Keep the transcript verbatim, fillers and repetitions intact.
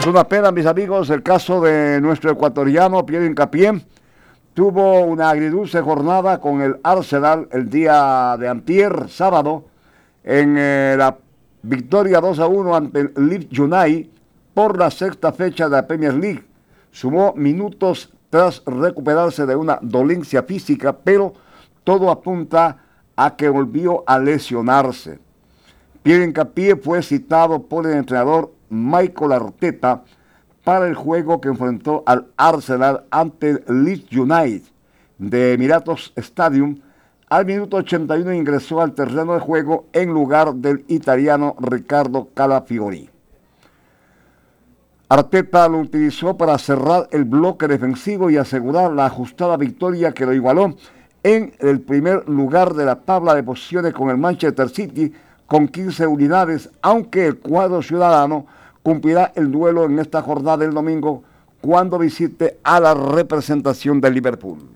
Es una pena, mis amigos, el caso de nuestro ecuatoriano Pierre Hincapié. Tuvo una agridulce jornada con el Arsenal el día de antier, sábado, en eh, la victoria dos a uno ante el Leeds United por la sexta fecha de la Premier League. Sumó minutos tras recuperarse de una dolencia física, pero todo apunta a que volvió a lesionarse. Pierre Hincapié fue citado por el entrenador Mikel Arteta para el juego que enfrentó al Arsenal ante el Leeds United de Emirates Stadium. Al minuto ochenta y uno ingresó al terreno de juego en lugar del italiano Riccardo Calafiori. Arteta lo utilizó para cerrar el bloque defensivo y asegurar la ajustada victoria que lo igualó en el primer lugar de la tabla de posiciones con el Manchester City con quince unidades, aunque el cuadro ciudadano cumplirá el duelo en esta jornada del domingo cuando visite a la representación de Liverpool.